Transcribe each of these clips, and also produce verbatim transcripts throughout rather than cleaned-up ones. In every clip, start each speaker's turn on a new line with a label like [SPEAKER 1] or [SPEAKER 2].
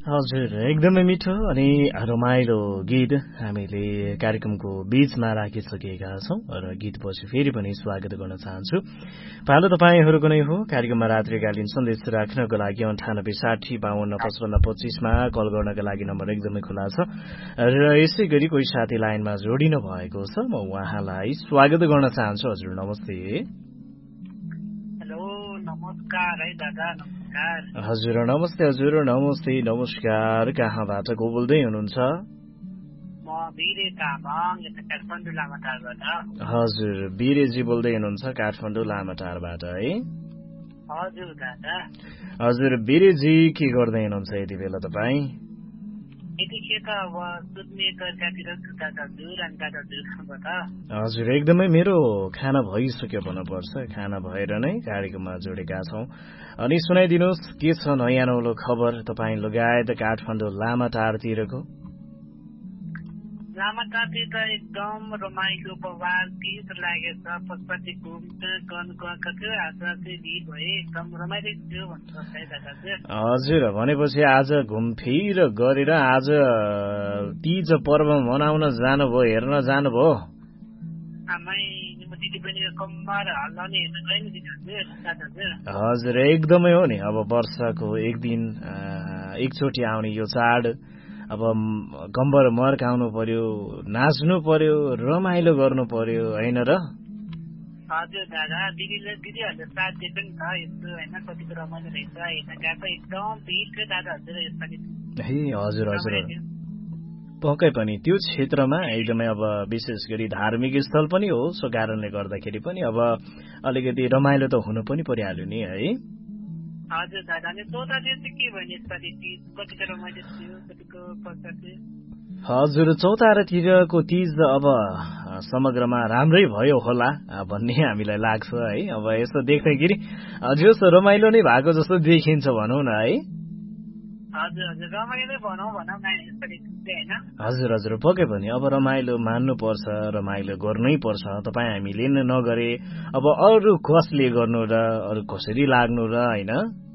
[SPEAKER 1] हजुर, एकदमै मिठो अनि रमाइलो गीत हामीले कार्यक्रमको बीचमा राखिसकेका छौं र गीतपछि फेरि पनि स्वागत गर्न चाहन्छु। पालो तपाईहरूको नै हो। कार्यक्रममा रात्रिकालीन सन्देश राख्नको लागि अन्ठानब्बे साठी बाहन्न पचपन्न पच्चीसमा कल गर्नका लागि नम्बर एकदमै खुला छ र यसै गरी कोही साथी लाइनमा जोडिनु भएको छ। म उहाँलाई स्वागत गर्न चाहन्छु। हजुर नमस्ते।
[SPEAKER 2] हेलो नमस्कार है दादा, नमस्कार।
[SPEAKER 1] हजुर नमस्ते। हजुर नमस्ते नमस्कार। कहाँबाट को बोल्दै हुनुहुन्छ?
[SPEAKER 2] म वीरे तामाङ, यता काठमाडौँ लामाटारबाट।
[SPEAKER 1] हजुर वीरेजी बोल्दै हुनुहुन्छ काठमाडौँ लामाटारबाट है?
[SPEAKER 2] हजुर दादा।
[SPEAKER 1] हजुर वीरेजी के गर्दै हुनुहुन्छ यति बेला तपाईँ?
[SPEAKER 2] यतिखेर त अब सुत्ने तरिकातिर दादा हजुर अनि दादा हजुरबाट।
[SPEAKER 1] हजुर एकदमै मेरो खाना भइसक्यो भन्नुपर्छ। खाना भएर नै कार्यक्रममा जोडेका छौं। अनि सुनाइदिनुहोस् के छ नयाँ नौलो खबर तपाईँ लगायत काठमाडौँ लामाटारतिरको?
[SPEAKER 2] लामाटारतिर त एकदम रमाइलो प्रवास गीत लागेछ। पशुपति घुम्न गर्नु गएको थियो, आज चाहिँ भिड भए एकदम रमाइलो थियो भन्नुपर्छ है दादा।
[SPEAKER 1] हजुर भनेपछि आज घुमफिर गरेर आज तीज पर्व मनाउन जानुभयो, हेर्न जानुभयो? हजुर एकदमै हो नि। अब वर्षको एक दिन एकचोटि आउने यो चाड, अब गम्बर मर्काउनु पर्यो, नाच्नु पर्यो, रमाइलो गर्नु पर्यो होइन र?
[SPEAKER 2] हजुर दादा, दिदीले दिदीहरूले साथ दिएको नि त यस्तो होइन, कतिको रमाइलो रहेछ हेर्न गएको। एकदम भिड थियो दादा हजुर यसपालि।
[SPEAKER 1] ए हजुर हजुर पक्कै पनि त्यो क्षेत्रमा एकदमै अब विशेष गरी धार्मिक स्थल पनि हो, सो कारणले गर्दाखेरि पनि अब अलिकति रमाइलो त हुनु पनि परिहाल्यो नि है?
[SPEAKER 2] हजुर दादा। अनि चौतातिर चाहिँ के भयो यसपालि? कतिको रमाइलो थियो, कतिको कस्तो थियो?
[SPEAKER 1] हजुर चौतारातिरको तीज अब समग्रमा राम्रै भयो होला भन्ने हामीलाई लाग्छ है। अब यसो देख्दाखेरि जस्तो रमाइलो नै भएको जस्तो देखिन्छ भनौँ न है?
[SPEAKER 2] हजुर हजुर रमाइलो भनौँ भनौँ न यसपालि होइन? हजुर
[SPEAKER 1] हजुर पक्कै पनि अब रमाइलो मान्नुपर्छ, रमाइलो गर्नै पर्छ। तपाईँ हामीले नगरे अब अरू कसले गर्नु र अरू कसरी लाग्नु र होइन?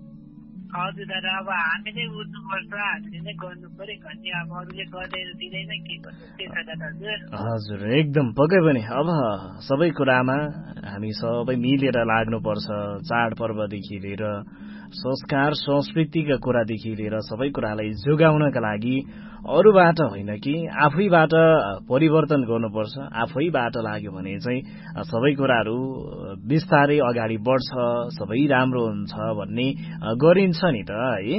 [SPEAKER 2] हजुर दादा, अब हामीले उठ्नुपर्छ, हामीले नै गर्नु पर्यो भन्ने, अब अरूले गर्दैन दिँदैन के गर्नु त्यही छ दादा हजुर।
[SPEAKER 1] हजुर एकदम पक्कै पनि अब सबै कुरामा हामी सबै मिलेर लाग्नुपर्छ। चाडपर्वदेखि लिएर संस्कार संस्कृतिका कुरादेखि लिएर सबै कुरालाई जोगाउनका लागि अरूबाट होइन कि आफैबाट परिवर्तन गर्नुपर्छ। आफैबाट लाग्यो भने चाहिँ सबै कुराहरू बिस्तारै अगाडि बढ्छ, सबै राम्रो हुन्छ भन्ने गरिन्छ नि त है?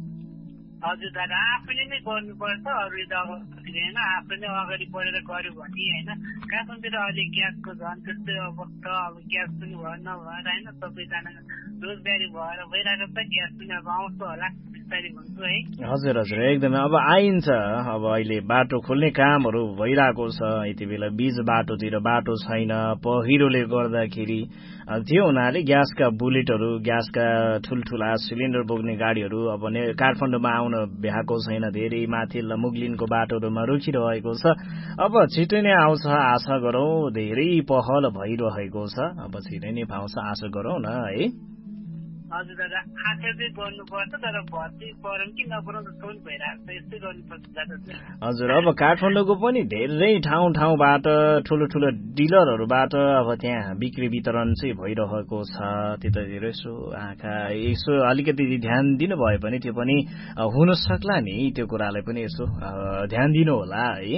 [SPEAKER 2] हजुर दादा, आफैले नै गर्नुपर्छ, अरूले त अब होइन, आफै नै अगाडि बढेर गर्यो भने होइन। काठमाडौँतिर अहिले ग्यासको झन् त्यस्तै अवस्था, अब ग्यास पनि भएर नभएर होइन, सबैजना रोजगारी भएर भइरहेको छ। ग्यास पनि अब आउँछ होला बिस्तारै भन्छु है।
[SPEAKER 1] हजुर हजुर एकदमै अब आइन्छ। अब अहिले बाटो खोल्ने कामहरू भइरहेको छ। यति बेला बीच बाटोतिर बाटो छैन पहिरोले गर्दाखेरि, त्यो हुनाले ग्यासका बुलेटहरू, ग्यासका ठुल्ठुला सिलिन्डर बोक्ने गाडीहरू अब काठमाडौँमा आउन भ्याएको छैन। धेरै माथि मुगलिनको बाटोहरूमा रोकिरहेको छ। अब छिटै नै आउँछ आशा गरौँ। धेरै पहल भइरहेको छ, अब छिटै नै पाउँछ आशा गरौँ न है?
[SPEAKER 2] हजुर दादा, आशा चाहिँ गर्नुपर्छ, तर भर्ती परौँ कि नपरौँ जस्तो पनि भइरहेको छ, यस्तै गर्नुपर्छ दादा।
[SPEAKER 1] हजुर अब काठमाडौँको पनि धेरै ठाउँ ठाउँबाट ठुलो ठुलो डिलरहरूबाट अब त्यहाँ बिक्री वितरण चाहिँ भइरहेको छ। त्यतातिर यसो आँखा यसो अलिकति ध्यान दिनु भयो भने त्यो पनि हुन सक्ला नि। त्यो कुरालाई पनि यसो ध्यान दिनु होला है?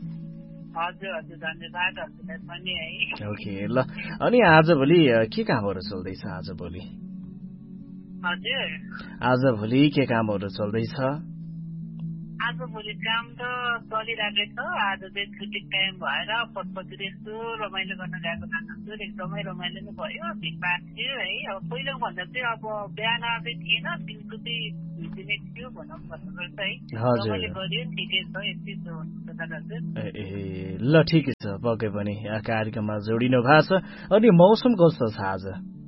[SPEAKER 2] हजुर हजुर धन्यवाद हजुरलाई पनि है।
[SPEAKER 1] ओके ल। अनि आजभोलि के कामहरू चल्दैछ? आजभोलि
[SPEAKER 2] हजुर
[SPEAKER 1] आजभोलि के कामहरू चल्दैछ?
[SPEAKER 2] आजभोलि काम त चलिरहेको छ। आज चाहिँ छुट्टी टाइम भएर पशुपति यस्तो रमाइलो गर्न गएको दादा, एकदमै रमाइलो नै भयो। भिडभाड थियो है। अब पहिला भन्दा चाहिँ अब बिहान चाहिँ थिएन, दिनको चाहिँ भुइँदिने थियो भनौँ भन्नुपर्छ है। रमाइलो गऱ्यो, ठिकै छ, यति छ दादा हजुर।
[SPEAKER 1] ए ल ठिकै छ, पक्कै पनि कार्यक्रममा जोडिनु भएको छ। अनि मौसम कस्तो छ आज?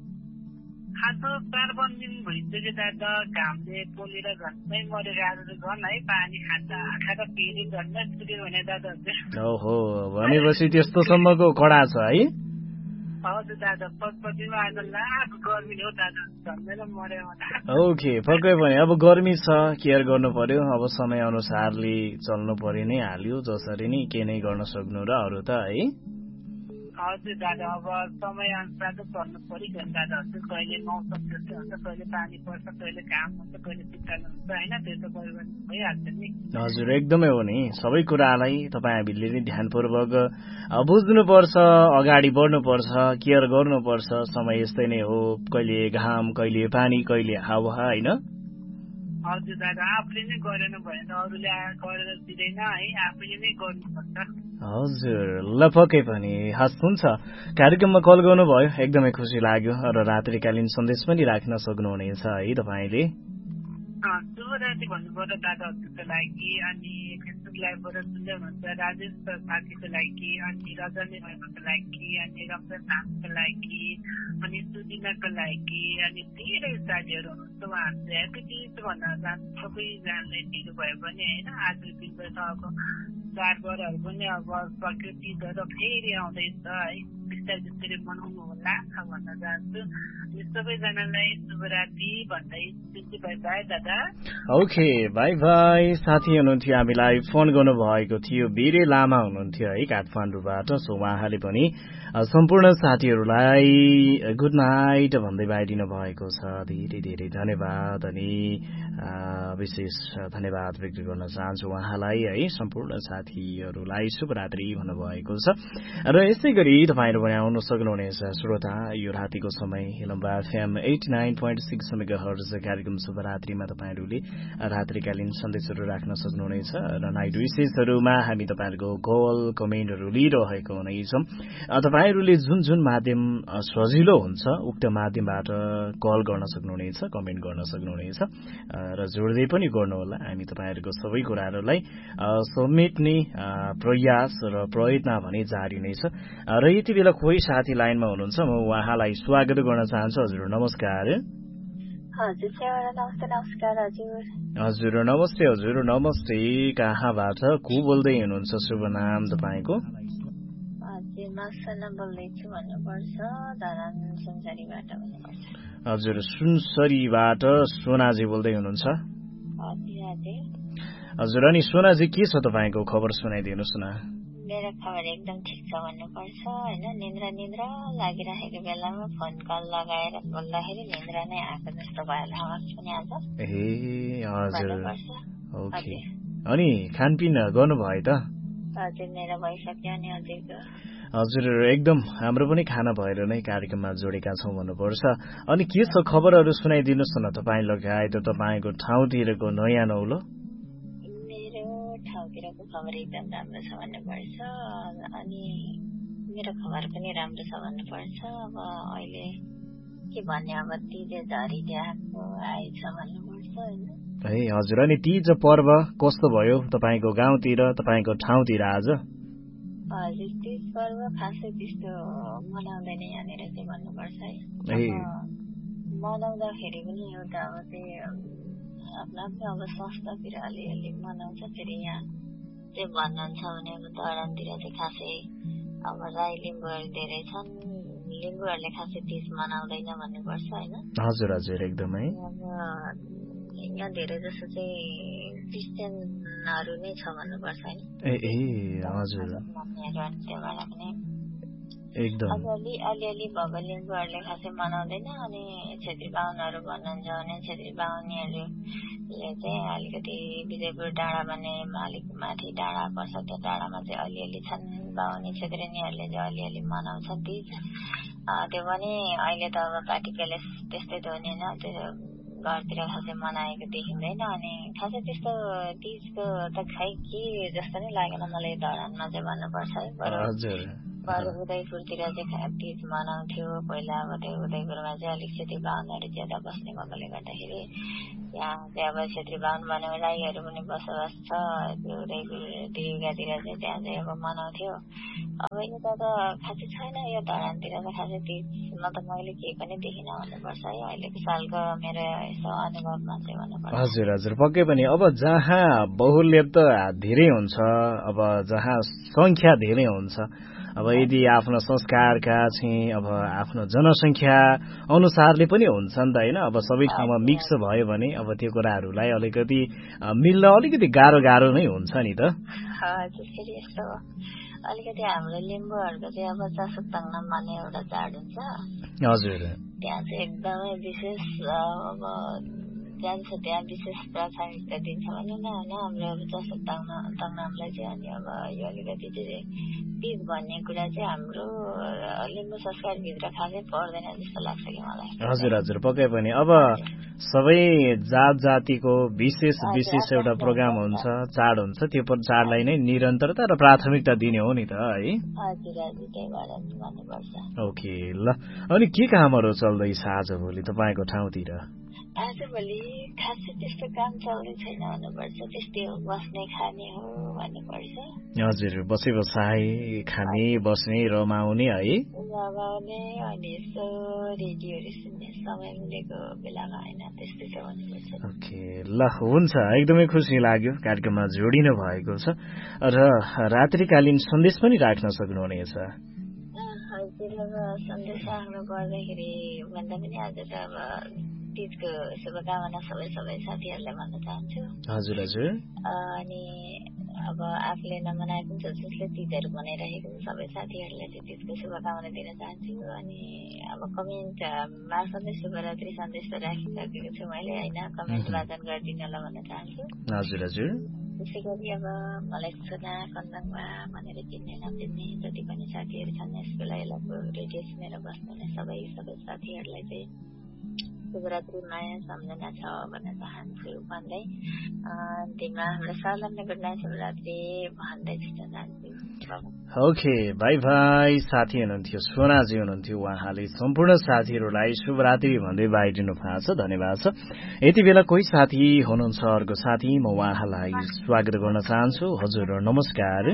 [SPEAKER 2] आज चार पाँच दिन भइसक्यो दादा, घामले पोलेर झन्नै मरेर आज झन् है, पानी खाँदा खाँदा फेरि झन्नै सुक्यो भने दादा हजुर।
[SPEAKER 1] ओहो भनेपछि त्यस्तोसम्मको कडा छ है?
[SPEAKER 2] हजुर दादा पटपटीमा आज लाख गर्मी हो दादा झन्डै मर्यो
[SPEAKER 1] ओके पक्कै पनि अब गर्मी छ केयर गर्नु पर्यो अब समय अनुसारले चल्नु पर्यो नै हाल्यो जसरी नै के नै गर्न सक्नु र अरू त है
[SPEAKER 2] हजुर दादा अब समय अनुसार त चल्नु पर्यो दादा हजुर कहिले मौसम त्यस्तै हुन्छ कहिले पानी पर्छ कहिले घाम हुन्छ कहिले शीतल हुन्छ होइन त्यो त परिवर्तन भइहाल्छ नि
[SPEAKER 1] हजुर एकदमै हो नि सबै कुरालाई तपाईँ हामीले नै ध्यानपूर्वक बुझ्नुपर्छ अगाडि बढ्नुपर्छ केयर गर्नुपर्छ समय यस्तै नै हो कहिले घाम कहिले पानी कहिले हावा होइन
[SPEAKER 2] हजुर दादा आफूले नै गरेन भने त अरूले गरेर दिँदैन है आफूले नै गर्नुपर्छ
[SPEAKER 1] हजुर ल पक्कै पनि हस् हुन्छ कार्यक्रममा कल गर्नुभयो एकदमै खुसी लाग्यो र रात्रिकालीन सन्देश पनि राख्न सक्नुहुनेछ है तपाईँले
[SPEAKER 2] शुभरात्रि भन्नुपर्छ दादा हजुरको लागि अनि फेसबुक लाइभबाट सुन्दै हुनुहुन्छ राजेश साथीको लागि अनि रजनी भाइको लागि अनि रमजान नामको लागि अनि सुदिनाको लागि अनि धेरै साथीहरू हुनुहुन्छ उहाँहरू चाहिँ ह्याप्पी टिज भन्न चाहन्छु सबैजनाले दिनुभयो भने होइन आज दिनबाट अब चाडबाडहरू पनि अब सक्यो टिजहरू फेरि आउँदैछ है बिस्तारै बिस्तारै मनाउनु होला भन्न चाहन्छु सबैजनालाई शुभरात्रि भन्दै बाई बाई दादा
[SPEAKER 1] ओके बाई बाई साथी हुनुहुन्थ्यो हामीलाई फोन गर्नुभएको थियो वीरे लामा हुनुहुन्थ्यो है काठमाडौँबाट सो उहाँले पनि सम्पूर्ण साथीहरूलाई गुड नाइट भन्दै बाहिरिनु भएको छ धेरै धेरै धन्यवाद अनि विशेष धन्यवाद व्यक्त गर्न चाहन्छु उहाँलाई है सम्पूर्ण साथीहरूलाई शुभरात्रि भन्नुभएको छ र यसै गरी तपाईँहरू पनि आउन सक्नुहुनेछ श्रोता यो रातिको समय हिलम्बा FM eighty nine point six megahertz कार्यक्रम शुभरात्रिमा तपाईँहरूले रात्रिकालीन सन्देशहरू राख्न सक्नुहुनेछ र नाइट विशेषहरूमा हामी तपाईँहरूको कल कमेन्टहरू लिइरहेको हुनेछौँ तपाईँहरूले जुन जुन माध्यम सजिलो हुन्छ उक्त माध्यमबाट कल गर्न सक्नुहुनेछ कमेन्ट गर्न सक्नुहुनेछ र जोड्दै पनि गर्नुहोला हामी तपाईँहरूको सबै कुराहरूलाई समेट्ने प्रयास र प्रयत्न भने जारी नै छ र यति बेला कोही साथी लाइनमा हुनुहुन्छ म उहाँलाई स्वागत गर्न चाहन्छु हजुर नमस्कार हजुर नमस्ते हजुर नमस्ते कहाँबाट को बोल्दै हुनुहुन्छ शुभ नाम तपाईँको हजुर सुनसरीबाट सोनाजी बोल्दै हुनुहुन्छ हजुर अनि सोनाजी के छ तपाईँको खबर सुनाइदिनुहोस् न
[SPEAKER 3] मेरो खबर एकदम ठिक छ भन्नुपर्छ होइन निन्द्रा निन्द्रा लागिरहेको बेलामा फोन कल लगाएर बोल्दाखेरि निन्द्रा नै आएको जस्तो भयो आवाज पनि आज
[SPEAKER 1] ए हजुर ओके अनि खानपिन गर्नुभयो त
[SPEAKER 3] हजुर मेरो भइसक्यो अनि हजुरको
[SPEAKER 1] हजुर एकदम हाम्रो पनि खाना भएर नै कार्यक्रममा जोडेका छौँ भन्नुपर्छ अनि के छ खबरहरू सुनाइदिनुहोस् न तपाईँ लगायत तपाईँको ठाउँतिरको नयाँ नौलो
[SPEAKER 3] ठाउँतिरको खबर एकदम राम्रो छ भन्नुपर्छ अनि मेरो खबर पनि राम्रो छ भन्नुपर्छ अब अहिले के भन्ने अब तीज झरी आएको आएछ भन्नुपर्छ होइन
[SPEAKER 1] है हजुर अनि तीज पर्व कस्तो भयो तपाईँको गाउँतिर तपाईँको ठाउँतिर आज
[SPEAKER 3] हजुर तीज पर्व खासै त्यस्तो मनाउँदैन यहाँनिर चाहिँ भन्नुपर्छ है मनाउँदाखेरि पनि एउटा अब त्यही आफ्नो आफ्नो अब संस्थातिर अलिअलि मनाउँछ फेरि यहाँ चाहिँ भन्नुहुन्छ भने अब दरानतिर चाहिँ खासै अब राई लिम्बूहरू धेरै छन् लिम्बूहरूले खासै तीज मनाउँदैन भन्नुपर्छ होइन
[SPEAKER 1] हजुर हजुर एकदमै
[SPEAKER 3] अब यहाँ धेरै जसो चाहिँ क्रिस्चियनहरू नै छ भन्नुपर्छ होइन
[SPEAKER 1] ए ए हजुर
[SPEAKER 3] त्यही भएर पनि
[SPEAKER 1] एकदम
[SPEAKER 3] अलिअलि अलिअलि भव लिम्बूहरूले खासै मनाउँदैन अनि छेत्री बाहुनहरू भन्नुहुन्छ भने छेत्री बाहुनीहरूले चाहिँ अलिकति विजयपुर डाँडा भन्ने अलिक माथि डाँडा पर्छ त्यो डाँडामा चाहिँ अलिअलि छन् बाहुनी छेत्रीनीहरूले चाहिँ अलिअलि मनाउँछ तीज त्यो पनि अहिले त अब पार्टी प्यालेस त्यस्तै त हुने होइन त्यो घरतिर खासै मनाएको देखिँदैन अनि खासै त्यस्तो तीजको त खै के जस्तो नै लागेन मलाई धरानमा चाहिँ भन्नुपर्छ है बरु उदयपुरतिर चाहिँ तीज मनाउँथ्यो पहिला अब त्यो उदयपुरमा चाहिँ अलिक छेत्री बाहुनहरू ज्यादा बस्ने भएकोले गर्दाखेरि यहाँ चाहिँ अब छेत्री बाहुन भनेर राईहरू पनि बसोबास छ त्यो उदयपुर दिघातिर चाहिँ त्यहाँ चाहिँ अब मनाउँथ्यो अब यता त खासै छैन यो धरानतिर त खासै तीजमा त मैले केही पनि देखिनँ भन्नुपर्छ है अहिलेको सालको मेरो यसो अनुभवमा चाहिँ भन्नुपर्छ
[SPEAKER 1] हजुर हजुर पक्कै पनि अब जहाँ बहुल्य त धेरै हुन्छ अब जहाँ संख्या धेरै हुन्छ अब यदि आफ्नो संस्कारका चाहिँ अब आफ्नो जनसङ्ख्या अनुसारले पनि हुन्छ नि त होइन अब सबै ठाउँमा मिक्स भयो भने अब त्यो कुराहरूलाई अलिकति मिल्न अलिकति गाह्रो गाह्रो नै हुन्छ नि त
[SPEAKER 3] हजुर फेरि यस्तो अलिकति हाम्रो लिम्बूहरूको चाहिँ अब चसुक्ताङ भन्ने एउटा चाड हुन्छ
[SPEAKER 1] हजुर
[SPEAKER 3] त्यहाँ चाहिँ एकदमै विशेष अब जान्छ त्यहाँ विशेष प्राथमिकता दिन्छ भनौँ न होइन हाम्रो अब चसुक्ताङ तङनामलाई चाहिँ अनि अब यो अलिकति चाहिँ तीज भन्ने कुरा चाहिँ हाम्रो लिम्बू संस्कारभित्र खासै पर्दैन जस्तो लाग्छ कि मलाई
[SPEAKER 1] हजुर हजुर पक्कै पनि अब सबै जात जातिको विशेष विशेष एउटा प्रोग्राम हुन्छ चाड हुन्छ त्यो चाडलाई नै निरन्तरता र प्राथमिकता दिने हो नि त है
[SPEAKER 3] हजुर हजुर त्यही भएर भन्नुपर्छ
[SPEAKER 1] ओके ल अनि के कामहरू चल्दैछ आजभोलि तपाईँको ठाउँतिर
[SPEAKER 3] आजभोलि खासै त्यस्तो काम चल्दै छैन भन्नुपर्छ त्यस्तै हो बस्ने खाने हो भन्नुपर्छ
[SPEAKER 1] हजुर बसे बसाई खाने बस्ने रमाउने है
[SPEAKER 3] रमाउने अनि यसो रेडियोहरू सुन्ने समय मिलेको बेलामा होइन त्यस्तै छ भन्नुपर्छ
[SPEAKER 1] ओके ल हुन्छ एकदमै खुसी लाग्यो कार्यक्रममा जोडिनु भएको छ र रात्रिकालीन सन्देश पनि राख्न सक्नुहुनेछ
[SPEAKER 3] हजुर अब सन्देश राख्नु पर्दाखेरि भन्दा पनि आज त अब तीजको शुभकामना सबै सबै साथीहरूलाई भन्न चाहन्छु
[SPEAKER 1] हजुर हजुर
[SPEAKER 3] अनि अब आफूले नमनाए पनि जसले तीजहरू मनाइरहेको सबै साथीहरूलाई चाहिँ तीजको शुभकामना दिन चाहन्छु अनि अब कमेन्ट मार्फतले शुभरात्रि सन्देश त राखिसकेको छु मैले होइन कमेन्ट वाचन गरिदिनु होला भन्न चाहन्छु
[SPEAKER 1] हजुर हजुर
[SPEAKER 3] त्यसै गरी अब मलाई सोना कन्दङमा भनेर चिन्ने नचिन्ने जति पनि साथीहरू छन् यस बेला यसलाई रेडियो सुनेर बस्नुहुने सबै सबै साथीहरूलाई चाहिँ शुभरात्रि माया सम्झना छ भन्न चाहन्छु भन्दै अन्तिममा हाम्रो सरलाई गुड नाइट शुभरात्रि भन्दै छुट्न चाहन्छु
[SPEAKER 1] ओके बाई बाई साथी हुनुहुन्थ्यो सोनाजी हुनुहुन्थ्यो उहाँले सम्पूर्ण साथीहरूलाई शुभरात्रि भन्दै बाई दिनु भएको छ धन्यवाद छ यति बेला कोही साथी हुनुहुन्छ अर्को साथी म उहाँलाई स्वागत गर्न चाहन्छु हजुर नमस्कार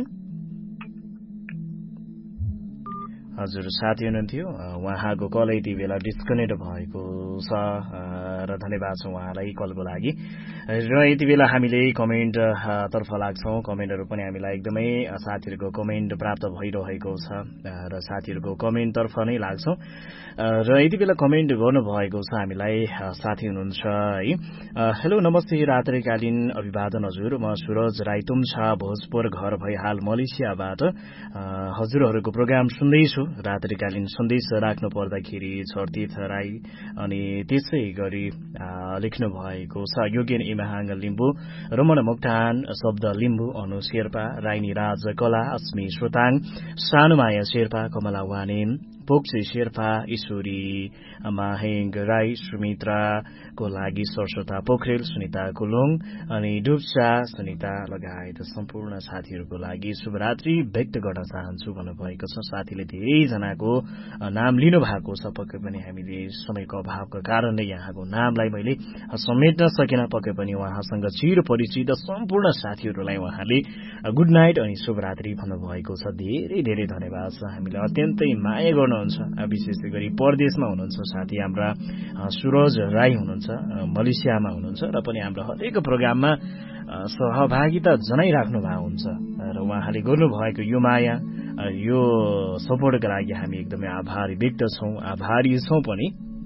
[SPEAKER 1] हजुर साथी हुनुहुन्थ्यो उहाँको कल यति बेला डिस्कनेक्ट भएको छ र धन्यवाद छ उहाँलाई कलको लागि र यति बेला हामीले कमेन्ट तर्फ लाग्छौँ कमेन्टहरू पनि हामीलाई एकदमै साथीहरूको कमेन्ट प्राप्त भइरहेको छ र साथीहरूको कमेन्ट तर्फ नै लाग्छौँ र यति बेला कमेन्ट गर्नुभएको छ हामीलाई साथी हुनुहुन्छ है हेलो नमस्ते रात्रिकालीन अभिवादन हजुर म सुरज राई तुम्छा भोजपुर घर भई हाल मलेसियाबाट हजुरहरूको प्रोग्राम सुन्दैछु रात्रिकालीन सन्देश राख्नु पर्दाखेरि छरतीर्थ राई अनि त्यसै गरी लेख्नु भएको छ योगेन इमाहाङ लिम्बू रमण मोक्तान शब्द लिम्बू अनु शेर्पा राइनी राज कला अस्मी श्रोताङ सानुमाया शेर्पा कमला वानेन पोक्से शेर्पा ईश्वरी माहेङ राई सुमित्राको लागि सरस्वता पोखरेल सुनिता कुलुङ अनि डुब्सा सुनिता लगायत सम्पूर्ण साथीहरूको लागि शुभरात्रि व्यक्त गर्न चाहन्छु भन्नुभएको छ साथीले धेरैजनाको नाम लिनु भएको छ पक्कै पनि हामीले समयको अभावको कारणले यहाँको नामलाई मैले समेट्न सकेन पक्कै पनि उहाँसँग चिर परिचित सम्पूर्ण साथीहरूलाई उहाँले गुड नाइट अनि शुभरात्रि भन्नुभएको छ धेरै धेरै धन्यवाद छ हामीले अत्यन्तै माया गर्नुहुन्छ विशेष गरी परदेशमा हुनुहुन्छ साथी हाम्रा सुरज राई हुनुहुन्छ मलेसियामा हुनुहुन्छ र पनि हाम्रो हरेक प्रोग्राममा सहभागिता जनाइराख्नु भएको हुन्छ र उहाँले गर्नुभएको यो माया यो सपोर्टको लागि हामी एकदमै आभारी व्यक्त छौँ आभारी छौँ पनि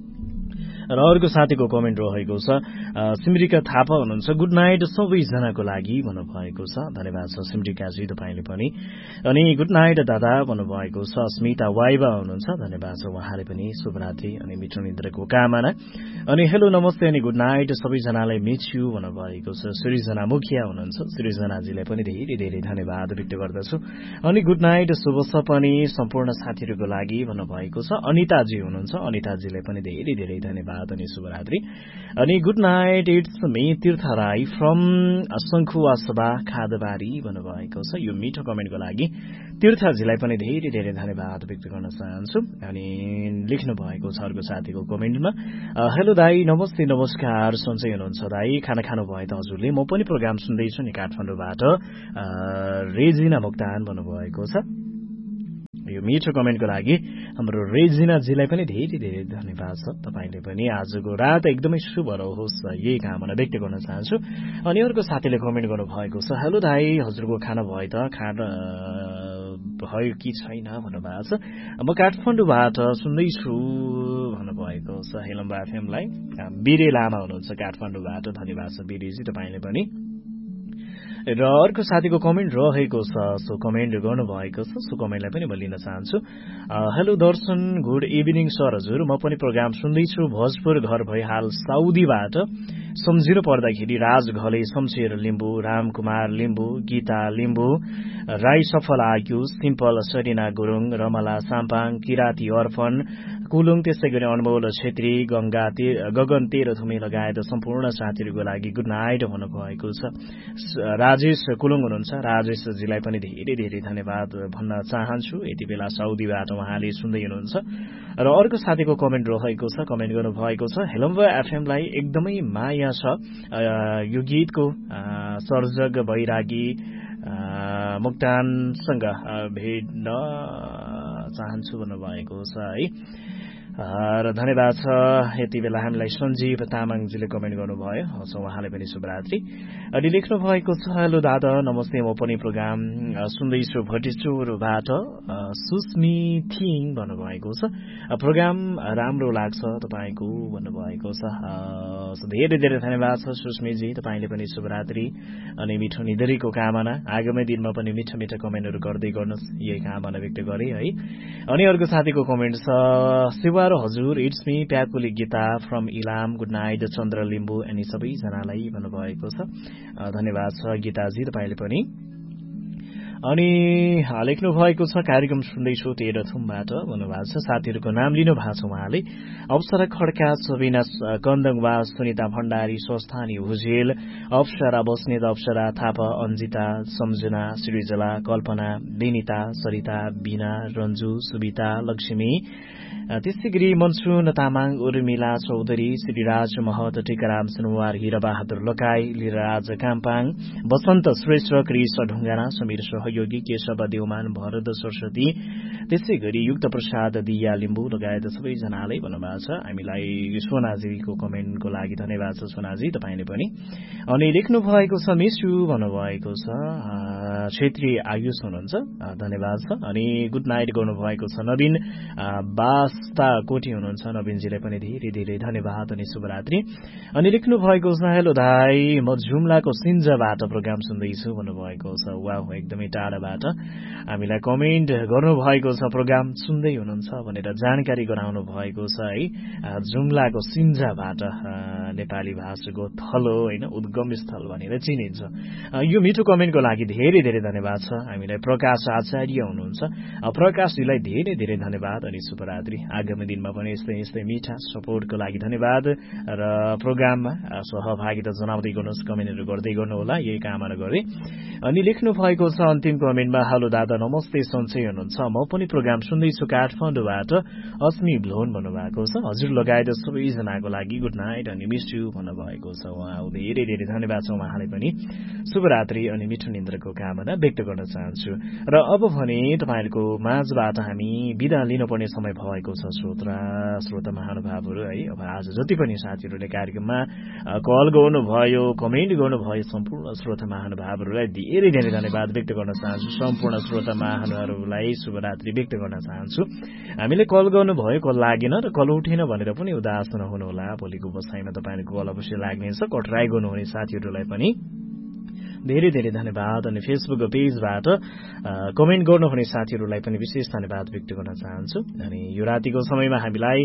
[SPEAKER 1] र अर्को साथीको कमेन्ट रहेको छ सिमरिका थापा हुनुहुन्छ गुड नाइट सबैजनाको लागि भन्नुभएको छ धन्यवाद छ सिमरिकाजी तपाईँले पनि अनि गुड नाइट दादा भन्नुभएको छ अस्मिता वाइबा हुनुहुन्छ धन्यवाद छ उहाँले पनि शुभरात्रि अनि मिठो निद्राको कामना अनि हेलो नमस्ते अनि गुड नाइट सबैजनालाई मिच्यु भन्नुभएको छ सृजना मुखिया हुनुहुन्छ सृजनाजीलाई पनि धेरै धेरै धन्यवाद व्यक्त गर्दछु अनि गुड नाइट शुभ सपनी सम्पूर्ण साथीहरूको लागि भन्नुभएको छ अनिताजी हुनुहुन्छ अनिताजीलाई पनि धेरै धेरै धन्यवाद अनि शुभरात्रि अनि good night it's me Tirtha Rai from शङ्खुवासभा खादबारी भन्नुभएको छ यो मिठो कमेन्टको लागि तीर्थजीलाई पनि धेरै धेरै धन्यवाद व्यक्त गर्न चाहन्छु अनि लेख्नु भएको छ अर्को साथीको कमेन्टमा हेलो दाई नमस्ते नमस्कार सन्चै हुनुहुन्छ दाई खाना खानु भयो त हजुरले म पनि प्रोग्राम सुन्दैछु नि काठमाडौँबाट रेजिना मोक्तान भन्नुभएको छ यो मिठो कमेन्टको लागि हाम्रो रेजिनाजीलाई पनि धेरै धेरै धन्यवाद छ तपाईँले पनि आजको रात एकदमै शुभ रहोस् यही कामना व्यक्त गर्न चाहन्छु अनि अर्को साथीले कमेन्ट गर्नुभएको छ हेलो दाई हजुरको खाना भयो त खाना भयो कि छैन भन्नुभएको छ। म काठमाडौँबाट सुन्दैछु भन्नुभएको छ हेलम्बा एफएमलाई। बिरे लामा हुनुहुन्छ काठमाडौँबाट, धन्यवाद छ बिरेजी तपाईँले पनि। र अर्को साथीको कमेन्ट रहेको छ, सो कमेन्ट गर्नुभएको छ, सो कमेन्टलाई पनि म लिन चाहन्छु। हेलो दर्शन, गुड इभिनिङ सर। हजुर म पनि प्रोग्राम सुन्दैछु, भोजपुर घर भई हाल साउदीबाट। सम्झिनु पर्दाखेरि राज घले, शमशेर लिम्बू, रामकुमार लिम्बू, गीता लिम्बू, राई सफल आग्यू, सिम्पल सरिना गुरुङ, रमला साम्पाङ, किराती अर्पण कुलुङ, त्यसै गरी अनमोल छेत्री, गंगा गगन तेह्र थुमी लगायत सम्पूर्ण साथीहरूको लागि गुड नाइट भन्नुभएको छ। राजेश कुलुङ हुनुहुन्छ, राजेशजीलाई पनि धेरै धेरै धन्यवाद भन्न चाहन्छु। यति बेला साउदीबाट उहाँले सुन्दै हुनुहुन्छ। र अर्को साथीको कमेन्ट रहेको छ, कमेन्ट गर्नुभएको छ, हेलम्बा एफएमलाई एकदमै माया छ। यो गीतको सर्जक बैरागी मुक्तानसँग भेट्न चाहन्छु भन्नुभएको छ है। र धन्यवाद छ। यति बेला हामीलाई सञ्जीव तामाङजीले कमेन्ट गर्नुभयो, उहाँले पनि शुभरात्रि। अनि लेख्नु भएको छ, हेलो दादा नमस्ते, म पनि प्रोग्राम सुन्दैछु भटिचुरबाट, सुस्मी थिङ भन्नुभएको छ। प्रोग्राम राम्रो लाग्छ तपाईँको भन्नुभएको छ। धेरै धेरै धन्यवाद छ सुस्मीजी, तपाईँले पनि शुभरात्रि अनि मिठो निधरीको कामना। आगामी दिनमा पनि मिठो मिठो कमेन्टहरू गर्दै गर्नुहोस्, यही कामना व्यक्त गरे है। अनि अर्को साथीको कमेन्ट छ, शिवारो हजुर, it's me Pyakuli Gita from Ilam, good night चन्द्र लिम्बू अनि सबैजनालाई भन्नुभएको छ। धन्यवाद छ गीताजी तपाईँले पनि। अनि लेख्नु भएको छ, कार्यक्रम सुन्दैछु तेह्रथुमबाट भन्नुभएको छ। साथीहरूको नाम लिनु भएको छ उहाँले, अप्सरा खड्का, सबिना कन्दङवा, सुनिता भण्डारी, स्वस्थानी भुजेल, अप्सरा बस्नेत, अप्सरा थापा, अन्जिता, सम्झना, सृजला, कल्पना, विनिता, सरिता, बिना, रन्जु, सुबिता, लक्ष्मी, त्यसै गरी मनसुन तामाङ, उर्मिला चौधरी, श्रीराज महत, टिकाराम सुनवार, हिराबहादुर लकाई, लिराज काम्पाङ, वसन्त श्रेष्ठ, क्रिस ढुङ्गाना, समीर सहयोगी, केशव देवमान, भरत सरस्वती, त्यसै गरी युक्त प्रसाद, दिया लिम्बू लगायत सबैजनाले भन्नुभएको छ। हामीलाई सोनाजीको कमेन्टको लागि धन्यवाद छ सोनाजी तपाईँले पनि। अनि लेख्नु भएको छ, मिस यु भन्नुभएको छ, क्षेत्री आयुष हुनुहुन्छ, धन्यवाद छ। अनि गुड नाइट गर्नुभएको छ नवीन बास्ता कोटी हुनुहुन्छ, नवीनजीलाई पनि धेरै धेरै धन्यवाद अनि शुभरात्रि। अनि लेख्नु भएको छ, हेलो दाई म जुम्लाको सिन्जाबाट प्रोग्राम सुन्दैछु भन्नुभएको छ। वाह, एकदमै टाढाबाट हामीलाई कमेन्ट गर्नुभएको छ, प्रोग्राम सुन्दै हुनुहुन्छ भनेर जानकारी गराउनु भएको छ है। जुम्लाको सिन्जाबाट नेपाली भाषाको थलो होइन, उद्गम स्थल भनेर चिनिन्छ। यो मिठो कमेन्टको लागि धेरै धेरै धन्यवाद छ। हामीलाई प्रकाश आचार्य हुनुहुन्छ, प्रकाशजीलाई धेरै धेरै धन्यवाद अनि शुभरात्रि। आगामी दिनमा पनि यस्तै यस्तै मिठा सपोर्टको लागि धन्यवाद र प्रोग्राममा सहभागिता जनाउँदै गर्नुहोस्, कमेन्टहरू गर्दै गर्नुहोला, यही कामना गरे। अनि लेख्नु भएको छ अन्तिम कमेन्टमा, हेलो दादा नमस्ते, सन्चै हुनुहुन्छ, म पनि प्रोग्राम सुन्दैछु काठमाडौँबाट, अस्मी भ्लोन भन्नुभएको छ। हजुर लगायत सबैजनाको लागि गुड नाइट अनि मिस यु भन्नुभएको छ। उहाँ धेरै धेरै धन्यवाद छ उहाँले पनि। शुभरात्रि अनि मिठो निन्द्राको कामना व्यक्त गर्न चाहन्छु। र अब भने तपाईँहरूको माझबाट हामी बिदा लिनुपर्ने समय भएको छ श्रोता श्रोता महानुभावहरू है। अब आज जति पनि साथीहरूले कार्यक्रममा कल गर्नुभयो, कमेन्ट गर्नुभयो, सम्पूर्ण श्रोता महानुभावहरूलाई धेरै धेरै धन्यवाद व्यक्त गर्न चाहन्छु। सम्पूर्ण श्रोता महानुभावहरूलाई शुभरात्रि व्यक्त गर्न चाहन्छु। हामीले कल गर्नुभयो, कल लागेन र कल उठेन भनेर पनि उदास नहुनुहोला। भोलिको बसाइमा तपाईँको कल अवश्य लाग्नेछ। कल ट्राई गर्नुहुने साथीहरूलाई पनि धेरै धेरै धन्यवाद। अनि फेसबुक पेजबाट कमेन्ट गर्नुहुने साथीहरूलाई पनि विशेष धन्यवाद व्यक्त गर्न चाहन्छु। अनि यो रातिको समयमा हामीलाई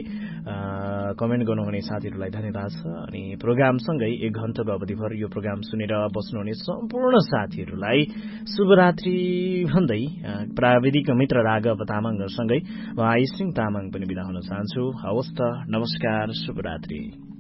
[SPEAKER 1] कमेन्ट गर्नुहुने साथीहरूलाई धन्यवाद छ। अनि प्रोग्रामसँगै एक घण्टाको अवधिभर यो प्रोग्राम सुनेर बस्नुहुने सम्पूर्ण साथीहरूलाई शुभरात्रि भन्दै प्राविधिक मित्र राघव तामाङसँगै म आइसिङ तामाङ पनि बिदा हुन चाहन्छु। हवस् त, नमस्कार, शुभरात्रि।